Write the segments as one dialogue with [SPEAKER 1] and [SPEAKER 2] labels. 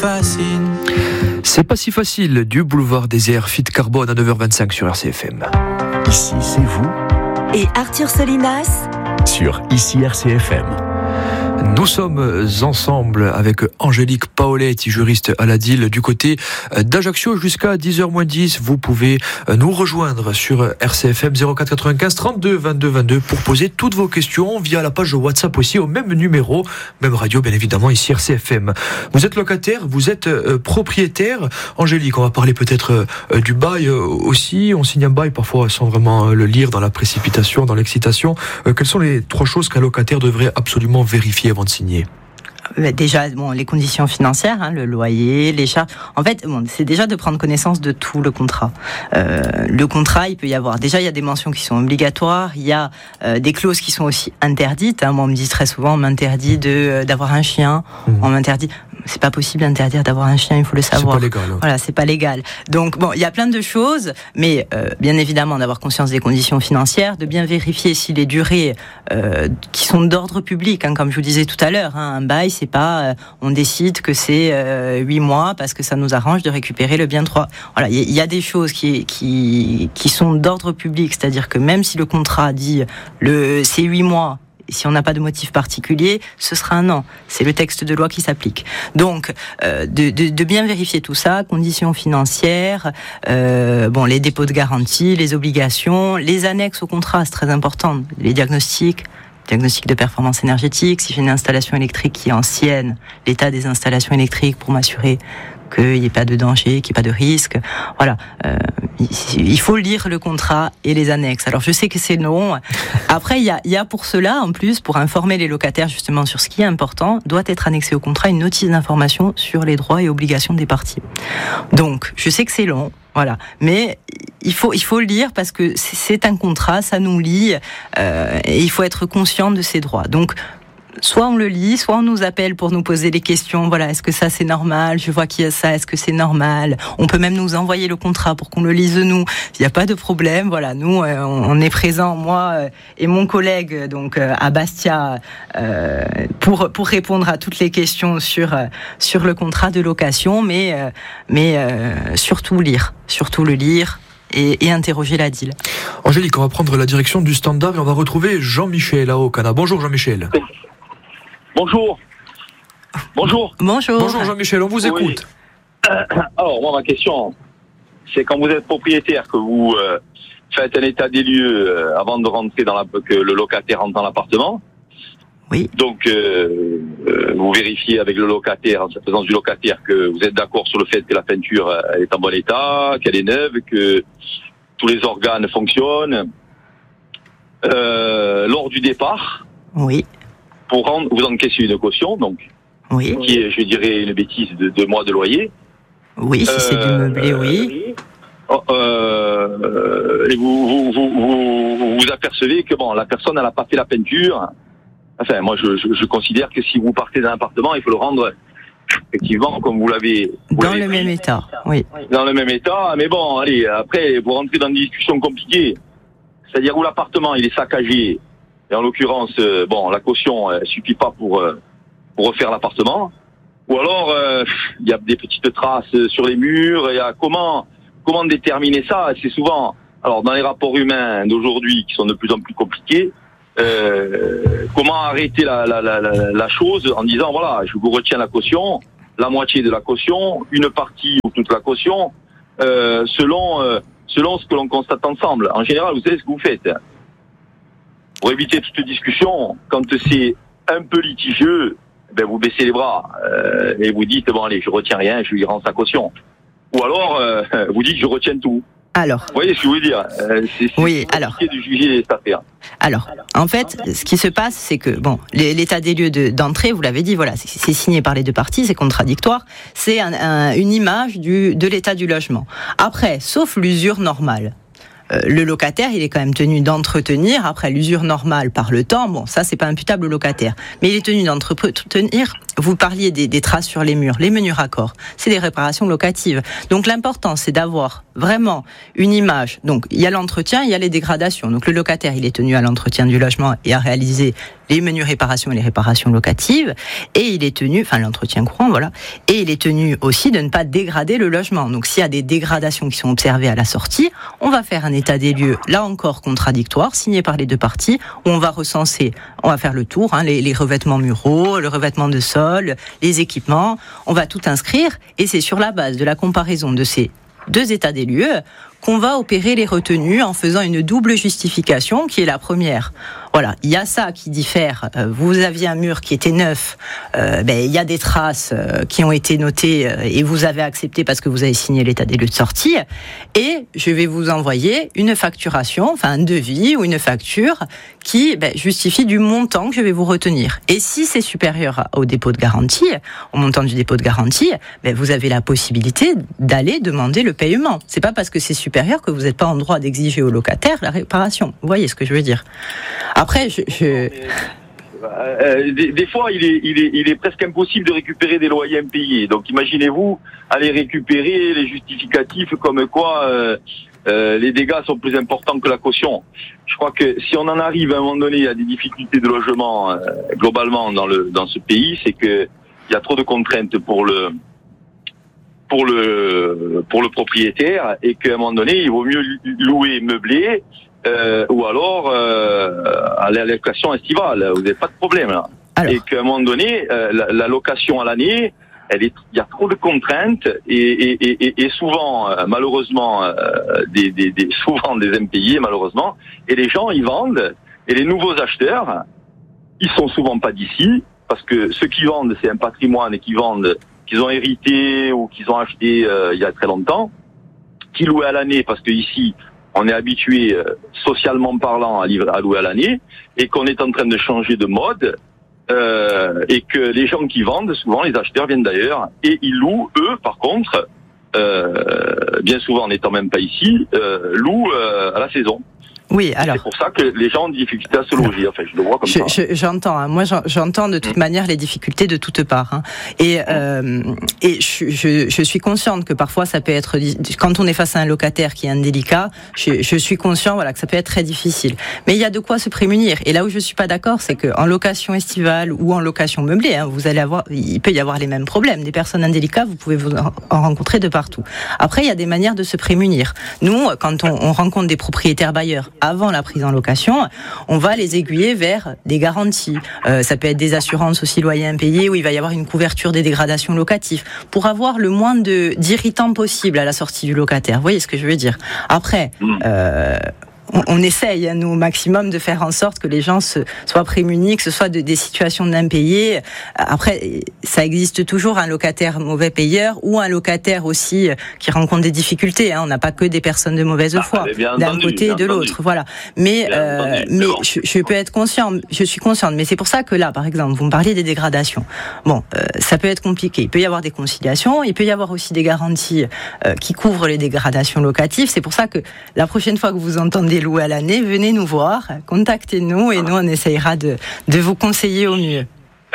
[SPEAKER 1] fascine.
[SPEAKER 2] C'est pas si facile, du boulevard Désert, Fit Carbone à 9h25 sur RCFM.
[SPEAKER 3] Ici, c'est vous.
[SPEAKER 4] Et Arthur Solinas
[SPEAKER 3] Sur Ici RCFM.
[SPEAKER 2] Nous sommes ensemble avec Angélique Paoletti, juriste à la DIL du côté d'Ajaccio jusqu'à 10h-10. Vous pouvez nous rejoindre sur RCFM 04 95 32 22 22 pour poser toutes vos questions via la page WhatsApp aussi au même numéro, même radio bien évidemment ici RCFM. Vous êtes locataire, vous êtes propriétaire. Angélique, on va parler peut-être du bail aussi. On signe un bail parfois sans vraiment le lire, dans la précipitation, dans l'excitation. Quelles sont les 3 choses qu'un locataire devrait absolument vérifier avant de signer?
[SPEAKER 5] Déjà, les conditions financières, le loyer, les charges. En fait, c'est déjà de prendre connaissance de tout le contrat. Le contrat, il peut y avoir. Déjà, il y a des mentions qui sont obligatoires. Il y a des clauses qui sont aussi interdites. Moi, on me dit très souvent, on m'interdit d'avoir un chien. On m'interdit. C'est pas possible d'interdire d'avoir un chien. Il faut le savoir.
[SPEAKER 2] C'est pas légal.
[SPEAKER 5] Voilà, c'est pas légal. Donc il y a plein de choses, mais bien évidemment d'avoir conscience des conditions financières, de bien vérifier si les durées qui sont d'ordre public, comme je vous disais tout à l'heure, un bail. C'est pas, on décide que c'est 8 mois parce que ça nous arrange de récupérer le bien de 3. Voilà, il y a des choses qui sont d'ordre public, c'est-à-dire que même si le contrat dit c'est 8 mois, et si on n'a pas de motif particulier, ce sera un an. C'est le texte de loi qui s'applique. Donc, de bien vérifier tout ça, conditions financières, les dépôts de garantie, les obligations, les annexes au contrat, c'est très important, les diagnostic de performance énergétique, si j'ai une installation électrique qui est ancienne, l'état des installations électriques pour m'assurer qu'il n'y ait pas de danger, qu'il n'y ait pas de risque. Voilà. Il faut lire le contrat et les annexes. Alors, je sais que c'est long. Après, il y a pour cela, en plus, pour informer les locataires justement sur ce qui est important, doit être annexé au contrat une notice d'information sur les droits et obligations des parties. Donc, je sais que c'est long. Voilà. Mais il faut le lire parce que c'est un contrat, ça nous lie, et il faut être conscient de ses droits. Donc, soit on le lit, soit on nous appelle pour nous poser des questions. Voilà, est-ce que ça c'est normal? Je vois qu'il y a ça, est-ce que c'est normal? On peut même nous envoyer le contrat pour qu'on le lise nous. Il n'y a pas de problème. Voilà, nous on est présents, moi et mon collègue donc à Bastia pour répondre à toutes les questions sur le contrat de location, mais surtout le lire. Et interroger la DIL.
[SPEAKER 2] Angélique, on va prendre la direction du standard et on va retrouver Jean-Michel à Ocana. Bonjour Jean-Michel.
[SPEAKER 6] Bonjour.
[SPEAKER 5] Bonjour
[SPEAKER 2] Jean-Michel, on vous écoute.
[SPEAKER 6] Alors moi ma question, c'est quand vous êtes propriétaire, que vous faites un état des lieux avant de rentrer que le locataire rentre dans l'appartement.
[SPEAKER 5] Oui.
[SPEAKER 6] Donc vous vérifiez avec le locataire, en sa présence du locataire, que vous êtes d'accord sur le fait que la peinture est en bon état, qu'elle est neuve, que tous les organes fonctionnent. Lors du départ,
[SPEAKER 5] oui,
[SPEAKER 6] vous encaissez une caution, donc
[SPEAKER 5] oui,
[SPEAKER 6] qui est, je dirais, une bêtise de 2 mois de loyer.
[SPEAKER 5] Oui, si c'est du meublé, oui.
[SPEAKER 6] Et vous apercevez que la personne elle n'a pas fait la peinture. Enfin, moi je considère que si vous partez d'un appartement, il faut le rendre effectivement comme vous l'avez
[SPEAKER 5] dans le même état. Oui.
[SPEAKER 6] Dans le même état, mais bon, allez, après vous rentrez dans des discussions compliquées. C'est-à-dire où l'appartement il est saccagé, et en l'occurrence, la caution suffit pas pour refaire l'appartement. Ou alors il y a des petites traces sur les murs. Il y a comment déterminer ça? C'est souvent, alors dans les rapports humains d'aujourd'hui qui sont de plus en plus compliqués. Comment arrêter la chose en disant voilà, je vous retiens la caution, la moitié de la caution, une partie ou toute la caution, selon ce que l'on constate ensemble. En général, vous savez ce que vous faites pour éviter toute discussion. Quand c'est un peu litigieux, vous baissez les bras et vous dites allez, je retiens rien, je lui rends sa caution. Ou alors vous dites je retiens tout.
[SPEAKER 5] Alors,
[SPEAKER 6] vous voyez ce que je veux dire? C'est compliqué de juger cette affaire.
[SPEAKER 5] Alors, en fait, ce qui se passe, c'est que l'état des lieux d'entrée, vous l'avez dit, voilà, c'est signé par les 2 parties, c'est contradictoire, c'est une image de l'état du logement. Après, sauf l'usure normale. Le locataire, il est quand même tenu d'entretenir, après l'usure normale par le temps, ça c'est pas imputable au locataire, mais il est tenu d'entretenir vous parliez des traces sur les murs. Les menus raccords, c'est des réparations locatives. Donc l'important, c'est d'avoir vraiment une image. Donc il y a l'entretien, il y a les dégradations. Donc le locataire, il est tenu à l'entretien du logement et à réaliser les menus réparations et les réparations locatives. Et il est tenu, enfin l'entretien courant, voilà. Et il est tenu aussi de ne pas dégrader le logement. Donc s'il y a des dégradations qui sont observées à la sortie, on va faire un état des lieux, là encore contradictoire, signé par les deux parties, où on va recenser, on va faire le tour, les revêtements muraux, le revêtement de sol, les équipements, on va tout inscrire, et c'est sur la base de la comparaison de ces deux états des lieux qu'on va opérer les retenues en faisant une double justification qui est la première. Voilà, il y a ça qui diffère. Vous aviez un mur qui était neuf, il y a des traces qui ont été notées et vous avez accepté parce que vous avez signé l'état des lieux de sortie. Et je vais vous envoyer une facturation, enfin un devis ou une facture qui justifie du montant que je vais vous retenir. Et si c'est supérieur au dépôt de garantie, au montant du dépôt de garantie, vous avez la possibilité d'aller demander le paiement. C'est pas parce que c'est supérieur que vous n'êtes pas en droit d'exiger au locataire la réparation. Vous voyez ce que je veux dire? Après,
[SPEAKER 6] des fois, il est presque impossible de récupérer des loyers impayés. Donc, imaginez-vous aller récupérer les justificatifs comme quoi les dégâts sont plus importants que la caution. Je crois que si on en arrive à un moment donné à des difficultés de logement globalement dans ce pays, c'est que il y a trop de contraintes pour le propriétaire et qu'à un moment donné, il vaut mieux louer meublé. Ou alors à la location estivale, vous n'avez pas de problème là. Alors. Et qu'à un moment donné, la location à l'année, il y a trop de contraintes et souvent, malheureusement, souvent des impayés malheureusement. Et les gens ils vendent et les nouveaux acheteurs, ils sont souvent pas d'ici parce que ceux qui vendent c'est un patrimoine et qu'ils vendent, qu'ils ont hérité ou qu'ils ont acheté il y a très longtemps, qui louent à l'année parce que ici on est habitué, socialement parlant, à louer à l'année, et qu'on est en train de changer de mode, et que les gens qui vendent, souvent les acheteurs viennent d'ailleurs, et ils louent, eux, par contre, bien souvent n'étant même pas ici, louent à la saison.
[SPEAKER 5] Oui, alors.
[SPEAKER 6] C'est pour ça que les gens ont des difficultés à se loger. Enfin, je le vois comme ça.
[SPEAKER 5] J'entends. Moi, j'entends de toute manière les difficultés de toutes parts. Et je suis consciente que parfois ça peut être, quand on est face à un locataire qui est indélicat, je suis conscient, voilà, que ça peut être très difficile. Mais il y a de quoi se prémunir. Et là où je suis pas d'accord, c'est que en location estivale ou en location meublée, il peut y avoir les mêmes problèmes. Des personnes indélicates, vous pouvez vous en rencontrer de partout. Après, il y a des manières de se prémunir. Nous, quand on rencontre des propriétaires bailleurs avant la prise en location, on va les aiguiller vers des garanties. Ça peut être des assurances aussi loyers impayés où il va y avoir une couverture des dégradations locatives pour avoir le moins d'irritants possible à la sortie du locataire. Vous voyez ce que je veux dire? Après, on essaye, nous, au maximum, de faire en sorte que les gens soient prémunis, que ce soit des situations d'impayés. Après, ça existe toujours un locataire mauvais payeur ou un locataire aussi qui rencontre des difficultés. On n'a pas que des personnes de mauvaise foi, d'un côté et de l'autre. Voilà. Mais je peux être consciente, je suis consciente. Mais c'est pour ça que là, par exemple, vous me parliez des dégradations. Bon, ça peut être compliqué. Il peut y avoir des conciliations, il peut y avoir aussi des garanties qui couvrent les dégradations locatives. C'est pour ça que la prochaine fois que vous entendez louer à l'année, venez nous voir, contactez-nous et nous on essayera de vous conseiller au mieux.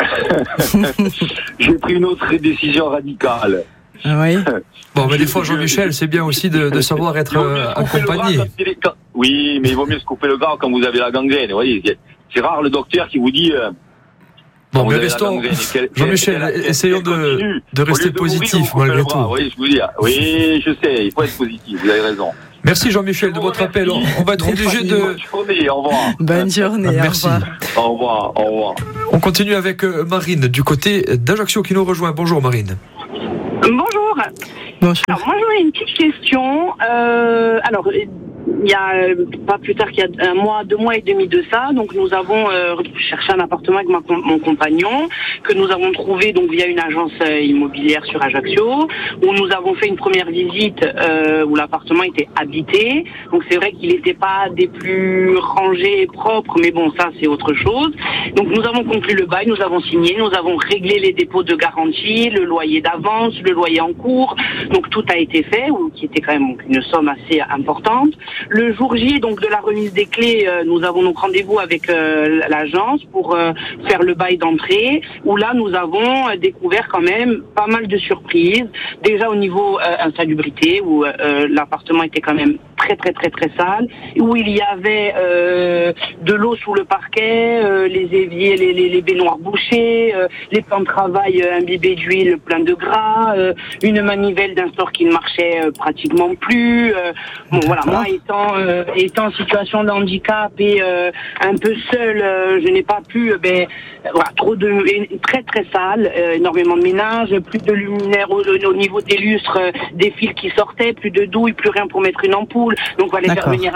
[SPEAKER 6] J'ai pris une autre décision radicale.
[SPEAKER 5] Oui.
[SPEAKER 2] Bon, mais des fois, Jean-Michel, c'est bien aussi de savoir être accompagné.
[SPEAKER 6] Oui, mais il vaut mieux se couper le gras quand vous avez la gangrène. Vous voyez, c'est rare le docteur qui vous dit.
[SPEAKER 2] Bon, mais restons, Jean-Michel, essayons de rester positif malgré tout.
[SPEAKER 6] Oui, je vous dis. Oui, je sais, il faut être positif. Vous avez raison.
[SPEAKER 2] Merci Jean-Michel de votre appel. On va être obligé de.
[SPEAKER 6] Bonne journée, au revoir.
[SPEAKER 5] Bonne journée,
[SPEAKER 2] merci.
[SPEAKER 6] Au revoir, au revoir.
[SPEAKER 2] On continue avec Marine du côté d'Ajaccio qui nous rejoint. Bonjour Marine.
[SPEAKER 1] Bonjour.
[SPEAKER 5] Bonjour.
[SPEAKER 1] Alors moi j'aurais une petite question. Il y a pas plus tard qu'il y a 2 mois et demi de ça, donc nous avons cherché un appartement avec mon compagnon que nous avons trouvé donc via une agence immobilière sur Ajaccio, où nous avons fait une première visite où l'appartement était habité. Donc c'est vrai qu'il n'était pas des plus rangés et propres, mais bon ça c'est autre chose. Donc nous avons conclu le bail, nous avons signé, nous avons réglé les dépôts de garantie, le loyer d'avance, le loyer en cours. Donc tout a été fait, qui était quand même une somme assez importante. Le jour J, donc de la remise des clés, nous avons donc rendez-vous avec l'agence pour faire le bail d'entrée, où là nous avons découvert quand même pas mal de surprises. Déjà au niveau insalubrité, où l'appartement était quand même très sale, où il y avait de l'eau sous le parquet, les éviers, les baignoires bouchées, les plans de travail imbibés d'huile, plein de gras, une manivelle d'un sort qui ne marchait pratiquement plus. Bon voilà, moi étant en situation de handicap et un peu seule, je n'ai pas pu, trop de très sale, énormément de ménage, plus de luminaire au niveau des lustres, des fils qui sortaient, plus de douille, plus rien pour mettre une ampoule. Donc on va aller faire venir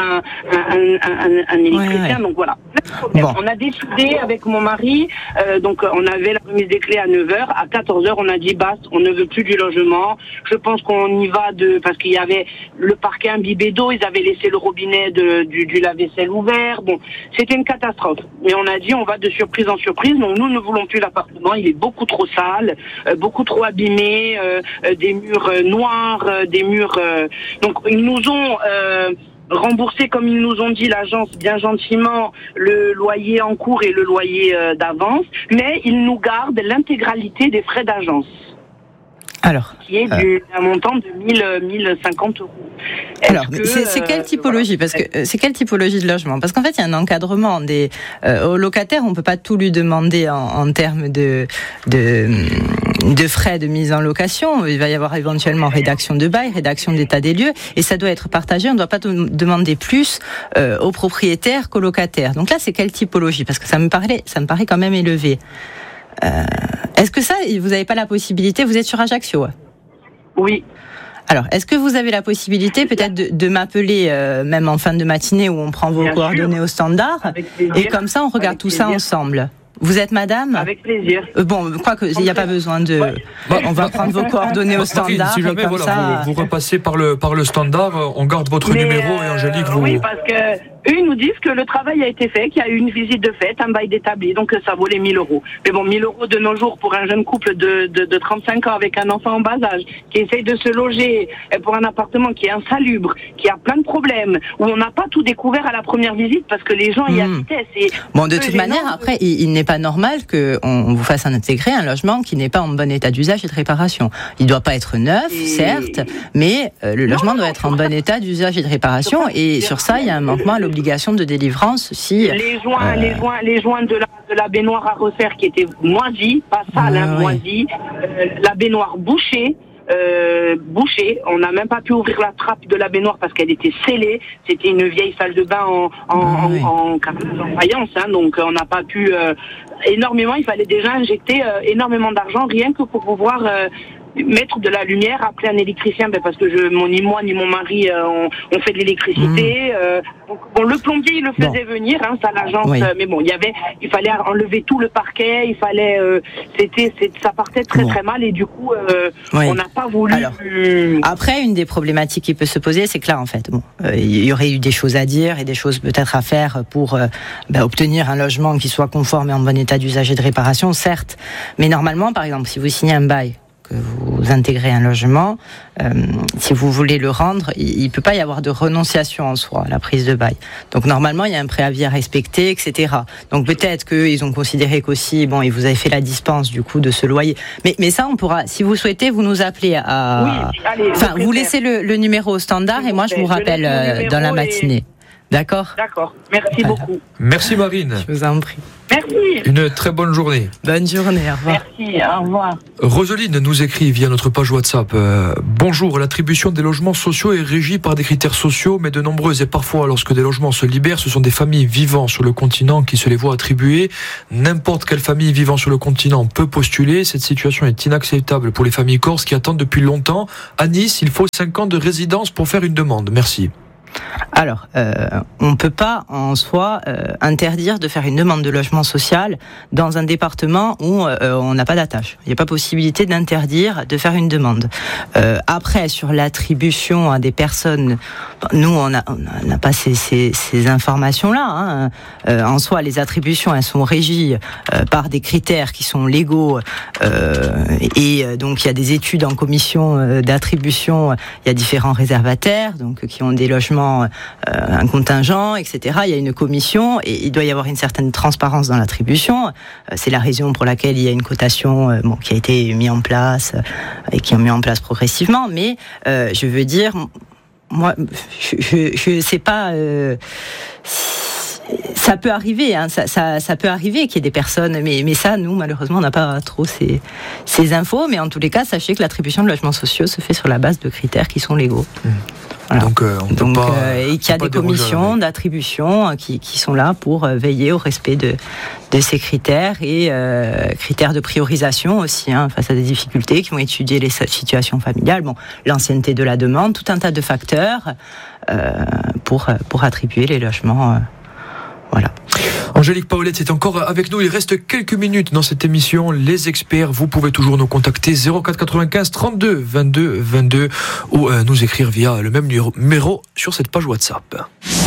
[SPEAKER 1] un électricien. Donc voilà. Bon. On a décidé avec mon mari, donc on avait la remise des clés à 9h, à 14h on a dit basta, on ne veut plus du logement. Je pense qu'on y va parce qu'il y avait le parquet imbibé d'eau, ils avaient laissé le robinet du lave-vaisselle ouvert. Bon, c'était une catastrophe. Mais on a dit on va de surprise en surprise. Donc nous ne voulons plus l'appartement, il est beaucoup trop sale, beaucoup trop abîmé, des murs noirs, des murs. Donc ils nous ont remboursé, comme ils nous ont dit, l'agence, bien gentiment, le loyer en cours et le loyer d'avance, mais ils nous gardent l'intégralité des frais d'agence.
[SPEAKER 5] Alors,
[SPEAKER 1] qui est d'un montant de 1050 euros.
[SPEAKER 5] Alors, c'est quelle typologie? Parce que c'est quelle typologie de logement? Parce qu'en fait, il y a un encadrement aux locataires. On peut pas tout lui demander en termes de frais de mise en location. Il va y avoir éventuellement rédaction de bail, rédaction d'état des lieux, et ça doit être partagé. On ne doit pas demander plus aux propriétaires qu'aux locataires. Donc là, c'est quelle typologie? Parce que ça me paraît quand même élevé. Est-ce que ça, vous n'avez pas la possibilité? Vous êtes sur Ajaccio?
[SPEAKER 1] Oui.
[SPEAKER 5] Alors, est-ce que vous avez la possibilité peut-être de m'appeler même en fin de matinée où on prend vos coordonnées au standard, et comme ça on regarde tout ça ensemble? Vous êtes madame?
[SPEAKER 1] Avec plaisir.
[SPEAKER 5] Bon, quoi que il n'y a pas besoin de. Ouais. On va prendre vos coordonnées au standard.
[SPEAKER 2] Si jamais,
[SPEAKER 5] et comme ça...
[SPEAKER 2] vous repassez par le standard, on garde votre numéro et Angélique vous.
[SPEAKER 1] Oui, parce que eux nous disent que le travail a été fait, qu'il y a eu une visite de fait, un bail d'établi, donc ça vaut les 1000 euros. Mais bon, 1000 euros de nos jours pour un jeune couple de 35 ans avec un enfant en bas âge, qui essaye de se loger pour un appartement qui est insalubre, qui a plein de problèmes, où on n'a pas tout découvert à la première visite parce que les gens y habitaient.
[SPEAKER 5] Bon, de toute manière, après, il n'est pas normal qu'on vous fasse intégrer un logement qui n'est pas en bon état d'usage et de réparation. Il ne doit pas être neuf, certes, mais le logement doit être en bon état d'usage et de réparation, et sur ça, il y a un manquement à l'obligation de délivrance si
[SPEAKER 1] les joints de la baignoire à refaire qui étaient moisis, pas sales, moisis, la baignoire bouchée, on n'a même pas pu ouvrir la trappe de la baignoire parce qu'elle était scellée. C'était une vieille salle de bain en faïence, donc on n'a pas pu énormément. Il fallait déjà injecter énormément d'argent rien que pour pouvoir mettre de la lumière, appeler un électricien, parce que ni moi ni mon mari on fait de l'électricité. Donc bon, le plombier il le faisait venir, ça l'agence, mais bon, il fallait enlever tout le parquet, il fallait, ça partait très mal, et du coup on n'a pas voulu.
[SPEAKER 5] Alors, après, une des problématiques qui peut se poser, c'est que là en fait, il y aurait eu des choses à dire et des choses peut-être à faire pour obtenir un logement qui soit conforme et en bon état d'usage et de réparation, certes, mais normalement, par exemple, si vous signez un bail, que vous intégrez un logement, si vous voulez le rendre, il ne peut pas y avoir de renonciation en soi à la prise de bail. Donc normalement, il y a un préavis à respecter, etc. Donc peut-être qu'ils ont considéré qu'aussi, ils vous avaient fait la dispense du coup de ce loyer. Mais ça, on pourra, si vous souhaitez, vous nous appelez à... Oui, allez, vous laissez le numéro au standard et moi je vous rappelle dans la matinée. D'accord.
[SPEAKER 1] Merci beaucoup.
[SPEAKER 2] Merci Marine.
[SPEAKER 5] Je vous en prie.
[SPEAKER 1] Merci.
[SPEAKER 2] Une très bonne journée.
[SPEAKER 5] Bonne journée, au revoir.
[SPEAKER 1] Merci, au revoir.
[SPEAKER 2] Roseline nous écrit via notre page WhatsApp. Bonjour, l'attribution des logements sociaux est régie par des critères sociaux, mais de nombreux et parfois, lorsque des logements se libèrent, ce sont des familles vivant sur le continent qui se les voient attribuer. N'importe quelle famille vivant sur le continent peut postuler. Cette situation est inacceptable pour les familles corses qui attendent depuis longtemps. À Nice, il faut 5 ans de résidence pour faire une demande. Merci.
[SPEAKER 5] Alors, on ne peut pas en soi interdire de faire une demande de logement social dans un département où on n'a pas d'attache. Il n'y a pas possibilité d'interdire de faire une demande. Après, sur l'attribution à des personnes, nous, on n'a pas ces informations-là. En soi, les attributions, elles sont régies par des critères qui sont légaux. Et donc, il y a des études en commission d'attribution. Il y a différents réservataires donc qui ont des logements logement un contingent, etc. Il y a une commission et il doit y avoir une certaine transparence dans l'attribution. C'est la raison pour laquelle il y a une cotation qui a été mise en place et qui est mise en place progressivement. Mais je veux dire, moi, je sais pas. Ça peut arriver, ça peut arriver qu'il y ait des personnes, mais ça, nous, malheureusement, on n'a pas trop ces infos. Mais en tous les cas, sachez que l'attribution de logements sociaux se fait sur la base de critères qui sont légaux. Voilà. Donc, et qu'il y a des commissions d'attribution qui sont là pour veiller au respect de ces critères et critères de priorisation aussi, face à des difficultés, qui vont étudier les situations familiales, l'ancienneté de la demande, tout un tas de facteurs pour attribuer les logements. Voilà.
[SPEAKER 2] Angélique Paolette est encore avec nous. Il reste quelques minutes dans cette émission. Les experts, vous pouvez toujours nous contacter 04 95 32 22 22 ou nous écrire via le même numéro sur cette page WhatsApp.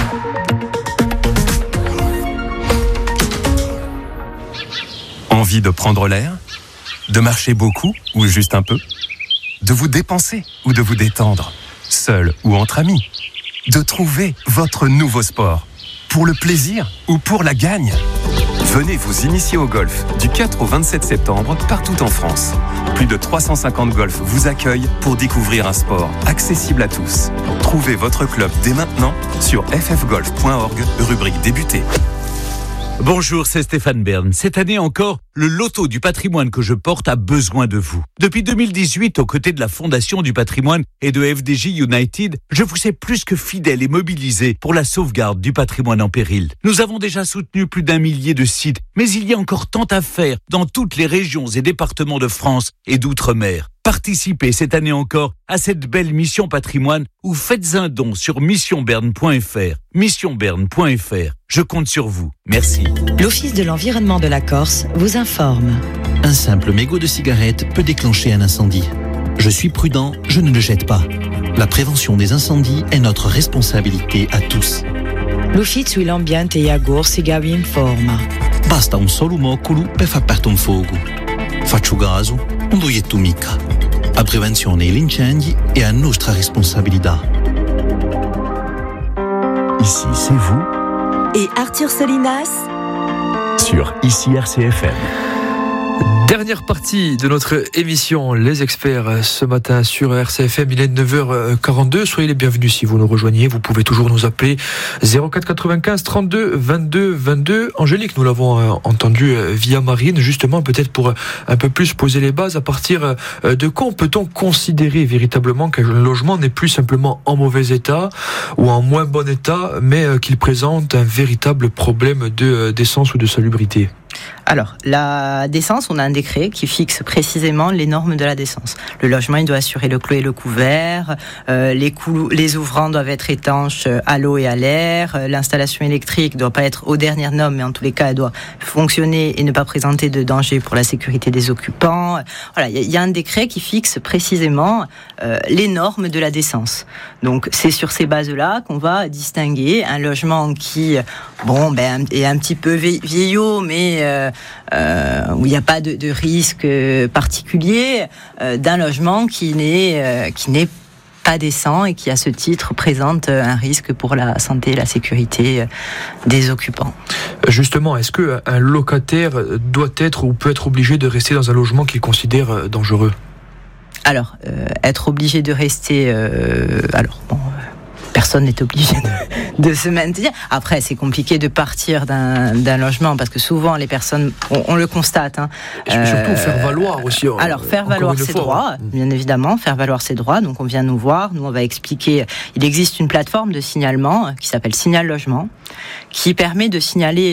[SPEAKER 7] Envie de prendre l'air ? De marcher beaucoup ou juste un peu ? De vous dépenser ou de vous détendre ? Seul ou entre amis ? De trouver votre nouveau sport ? Pour le plaisir ou pour la gagne ? Venez vous initier au golf du 4 au 27 septembre partout en France. Plus de 350 golfs vous accueillent pour découvrir un sport accessible à tous. Trouvez votre club dès maintenant sur ffgolf.org, rubrique débuter.
[SPEAKER 8] Bonjour, c'est Stéphane Bern. Cette année encore, le loto du patrimoine que je porte a besoin de vous. Depuis 2018, aux côtés de la Fondation du patrimoine et de FDJ United, je vous ai plus que fidèle et mobilisé pour la sauvegarde du patrimoine en péril. Nous avons déjà soutenu plus d'1 millier de sites, mais il y a encore tant à faire dans toutes les régions et départements de France et d'outre-mer. Participez cette année encore à cette belle mission patrimoine ou faites un don sur missionberne.fr. Missionberne.fr. Je compte sur vous. Merci.
[SPEAKER 4] L'Office de l'environnement de la Corse vous informe.
[SPEAKER 9] Un simple mégot de cigarette peut déclencher un incendie. Je suis prudent, je ne le jette pas. La prévention des incendies est notre responsabilité à tous.
[SPEAKER 4] L'Ufficio dell'Ambiente e Agorsiga vi informa.
[SPEAKER 9] Basta un solo moccolo per far partire un fuoco. Faccio caso, non doietto mica. La prevenzione degli incendi è a nostra responsabilità.
[SPEAKER 3] Ici, c'est vous.
[SPEAKER 4] Et Arthur Solinas
[SPEAKER 3] Sur Ici RCFM.
[SPEAKER 2] Dernière partie de notre émission Les Experts ce matin sur RCFM. Il est 9h42. Soyez les bienvenus si vous nous rejoignez. Vous pouvez toujours nous appeler 04 95 32 22 22. Angélique, nous l'avons entendu via Marine, justement peut-être pour un peu plus poser les bases. À partir de quand peut-on considérer véritablement qu'un logement n'est plus simplement en mauvais état ou en moins bon état, mais qu'il présente un véritable problème de décence ou de salubrité ?
[SPEAKER 5] Alors, la décence, on a un décret qui fixe précisément les normes de la décence. Le logement, il doit assurer le clos et le couvert, les ouvrants doivent être étanches à l'eau et à l'air, l'installation électrique ne doit pas être aux dernières normes, mais en tous les cas, elle doit fonctionner et ne pas présenter de danger pour la sécurité des occupants. Voilà, il y a un décret qui fixe précisément les normes de la décence. Donc, c'est sur ces bases-là qu'on va distinguer un logement qui, est un petit peu vieillot, mais où il n'y a pas de risque particulier, d'un logement qui n'est pas décent et qui à ce titre présente un risque pour la santé et la sécurité des occupants.
[SPEAKER 2] Justement, est-ce qu'un locataire doit être ou peut être obligé de rester dans un logement qu'il considère dangereux ?
[SPEAKER 5] Alors, être obligé de rester... personne n'est obligé de se maintenir. Après, c'est compliqué de partir d'un logement parce que souvent les personnes, on le constate.
[SPEAKER 2] Et surtout faire valoir aussi.
[SPEAKER 5] Alors faire valoir ses droits, bien évidemment, faire valoir ses droits. Donc on vient nous voir, nous on va expliquer. Il existe une plateforme de signalement qui s'appelle Signal Logement, qui permet de signaler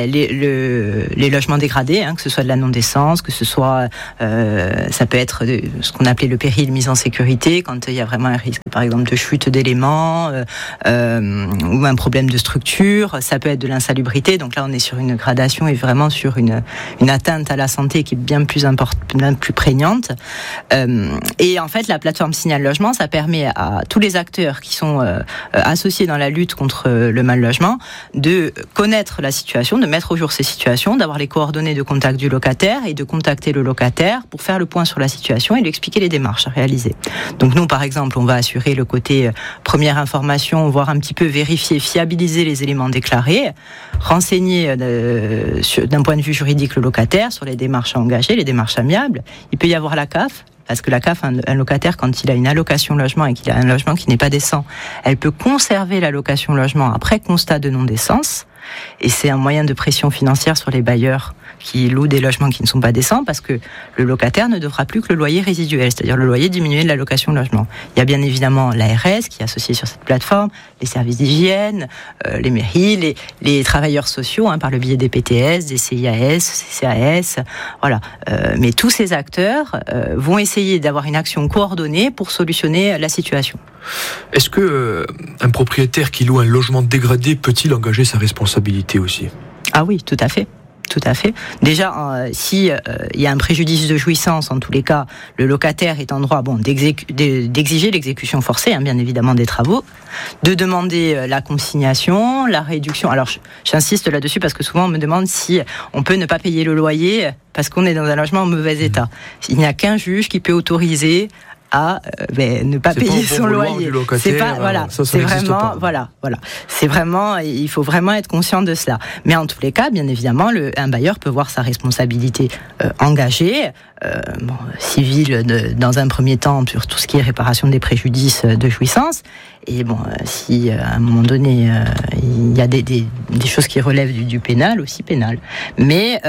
[SPEAKER 5] les logements dégradés, que ce soit de la non-décence, que ce soit, ça peut être ce qu'on appelait le péril mise en sécurité, quand il y a vraiment un risque, par exemple, de chute d'éléments, ou un problème de structure, ça peut être de l'insalubrité. Donc là, on est sur une gradation et vraiment sur une atteinte à la santé qui est bien plus prégnante. Et en fait, la plateforme Signal Logement, ça permet à tous les acteurs qui sont associés dans la lutte contre le mal logement de connaître la situation, de mettre au jour ces situations, d'avoir les coordonnées de contact du locataire et de contacter le locataire pour faire le point sur la situation et lui expliquer les démarches à réaliser. Donc nous, par exemple, on va assurer le côté première information, voire un petit peu vérifier, fiabiliser les éléments déclarés, renseigner d'un point de vue juridique le locataire sur les démarches à engager, les démarches amiables. Il peut y avoir la CAF, parce que la CAF, un locataire, quand il a une allocation logement et qu'il a un logement qui n'est pas décent, elle peut conserver l'allocation logement après constat de non-décence. Et c'est un moyen de pression financière sur les bailleurs qui louent des logements qui ne sont pas décents, parce que le locataire ne devra plus que le loyer résiduel, c'est-à-dire le loyer diminué de l'allocation logement. Il y a bien évidemment l'ARS qui est associée sur cette plateforme, les services d'hygiène, les mairies, les travailleurs sociaux, par le biais des PTS, des CIAS, CCAS, voilà. Mais tous ces acteurs vont essayer d'avoir une action coordonnée pour solutionner la situation.
[SPEAKER 2] Est-ce que un propriétaire qui loue un logement dégradé peut-il engager sa responsabilité aussi ?
[SPEAKER 5] Ah oui, tout à fait. Tout à fait. Déjà, si il y a un préjudice de jouissance, en tous les cas, le locataire est en droit d'exiger l'exécution forcée, bien évidemment, des travaux, de demander la consignation, la réduction. Alors, j'insiste là-dessus parce que souvent on me demande si on peut ne pas payer le loyer parce qu'on est dans un logement en mauvais état. Il n'y a qu'un juge qui peut autoriser à ne pas payer son loyer. C'est pas c'est vraiment pas. C'est vraiment, il faut vraiment être conscient de cela. Mais en tous les cas, bien évidemment, un bailleur peut voir sa responsabilité engagée, civile dans un premier temps sur tout ce qui est réparation des préjudices de jouissance. Et si à un moment donné il y a des choses qui relèvent du pénal, aussi pénal. Mais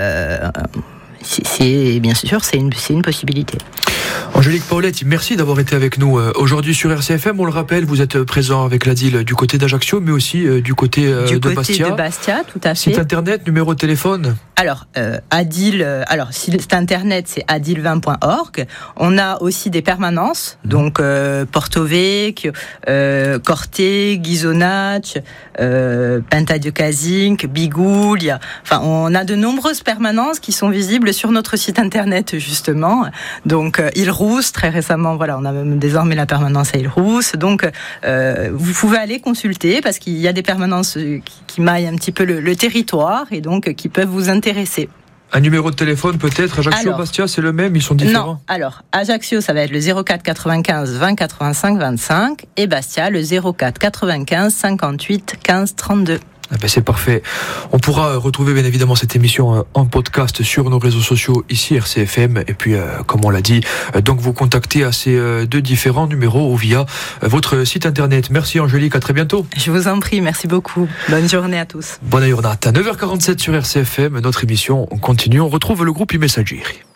[SPEAKER 5] c'est bien sûr c'est une possibilité.
[SPEAKER 2] Angélique Paoletti, merci d'avoir été avec nous aujourd'hui sur RCFM. On le rappelle, vous êtes présent avec l'ADIL du côté d'Ajaccio, mais aussi du côté de Bastia.
[SPEAKER 5] De Bastia, tout à fait.
[SPEAKER 2] Site internet, numéro de téléphone.
[SPEAKER 5] Alors, ADIL, site internet, c'est adil20.org. On a aussi des permanences, donc Porto Vecchio, Corté, Ghisonaccio, Pinta de Casinc, Biguglia. Enfin, on a de nombreuses permanences qui sont visibles sur notre site internet, justement. Donc, Île-Rousse, très récemment, on a même désormais la permanence à Île-Rousse. Donc, vous pouvez aller consulter parce qu'il y a des permanences qui maillent un petit peu le territoire et donc qui peuvent vous intéresser.
[SPEAKER 2] Un numéro de téléphone peut-être, Ajaccio, Bastia, c'est le même, ils sont différents?
[SPEAKER 5] Non, alors, Ajaccio, ça va être le 04 95 20 85 25 et Bastia, le 04 95 58 15 32.
[SPEAKER 2] C'est parfait. On pourra retrouver bien évidemment cette émission en podcast sur nos réseaux sociaux ici RCFM et puis comme on l'a dit, donc vous contactez à ces deux différents numéros ou via votre site internet. Merci Angélique, à très bientôt.
[SPEAKER 5] Je vous en prie, merci beaucoup. Bonne journée à tous.
[SPEAKER 2] Bonne journée à 9h47 sur RCFM, notre émission on continue, on retrouve le groupe iMessagerie.